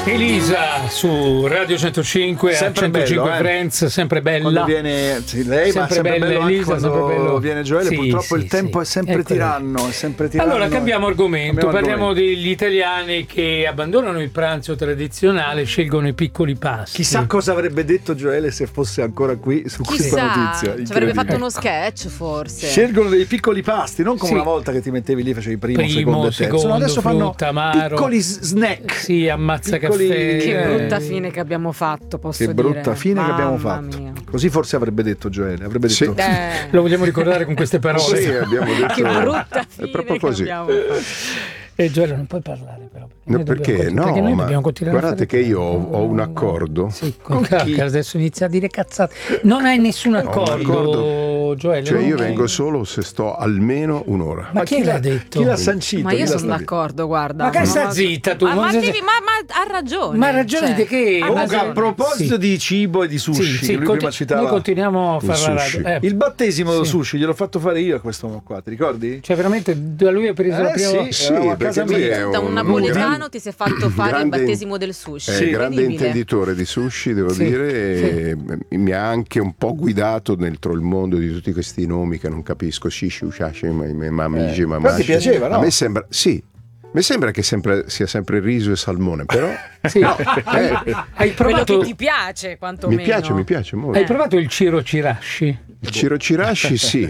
Elisa su Radio 105 sempre a 105 bello, Friends, sempre bella. Quando viene lei, ma sempre bello Elisa, anche quando bello. viene Gioele, purtroppo il tempo è sempre tiranno, è sempre tiranno. Allora cambiamo argomento, parliamo degli italiani che abbandonano il pranzo tradizionale, scelgono i piccoli pasti. Chissà cosa avrebbe detto Gioele se fosse ancora qui su questa notizia. Ci avrebbe fatto uno sketch forse. Scelgono dei piccoli pasti, non come una volta che ti mettevi lì, facevi primo, secondo, adesso fanno amaro, piccoli snack. Sì, ammazza caffè. Che brutta fine che abbiamo fatto, posso dire. Che brutta fine che abbiamo fatto. Mia. Così forse avrebbe detto Gioele, avrebbe detto lo vogliamo ricordare con queste parole. Sì, abbiamo detto che brutta fine è proprio così. Che abbiamo fatto. Gioele non puoi parlare però. Perché noi ma dobbiamo continuare guardate che io ho un accordo. Sì, con chi? Adesso inizia a dire cazzate. Non hai nessun accordo, Gioele. Cioè io vengo solo se sto almeno un'ora. Ma chi l'ha detto? Chi l'ha sancito? Ma io sono d'accordo, guarda. Ma che sta zitta tu? Ma ha ragione. Ma ha ragione di che? A proposito di cibo e di sushi, che lui prima citava. Noi continuiamo a fare la radio. Il battesimo dello sushi gliel'ho fatto fare io a questo uomo qua, ti ricordi? Cioè veramente da lui ha preso la prima volta? Sì, a casa mia. Da un napoletano ti si è fatto fare il battesimo del sushi. È grande intenditore di sushi, devo dire, e mi ha anche un po' guidato dentro il mondo di tutti questi nomi che non capisco. Shishi, ushashi, mamiji, mamashi. Ma ti piaceva, no? A me sembra, sì. Mi sembra che sia sempre riso e salmone, però sì. Hai provato quello che ti piace, quantomeno. Mi piace molto. Hai provato il chirocirashi? Il chirocirashi sì,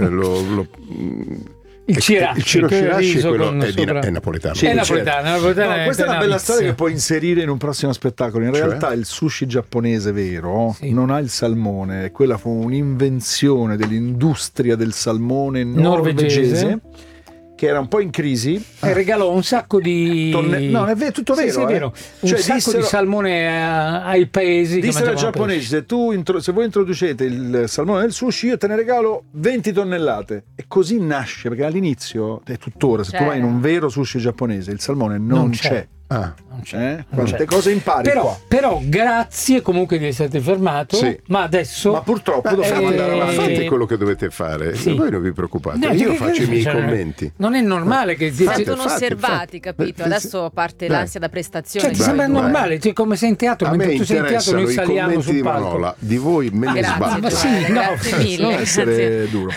il chirocirashi è napoletano. È napoletano. Questa è una bella storia che puoi inserire in un prossimo spettacolo. In realtà il sushi giapponese vero non ha il salmone, quella fu un'invenzione dell'industria del salmone norvegese che era un po' in crisi e regalò un sacco di no, è vero, tutto vero, sì, è vero. Cioè, un sacco di salmone ai paesi dissero ai giapponesi se voi introducete il salmone nel sushi io te ne regalo 20 tonnellate e così nasce, perché all'inizio e tuttora se tu vai in un vero sushi giapponese il salmone non c'è. Non c'è. Quante cose impari però grazie comunque di essere fermato, ma adesso purtroppo dobbiamo andare avanti. Fate quello che dovete fare, voi non vi preoccupate, io faccio i miei commenti. Non è normale che sentono osservati, capito? Adesso parte l'ansia da prestazione. Cioè, ti sembra normale, come sei in teatro, mentre tu sei in teatro noi saliamo sul palco. Di voi me ne sbaglio. Grazie mille. Non essere duro.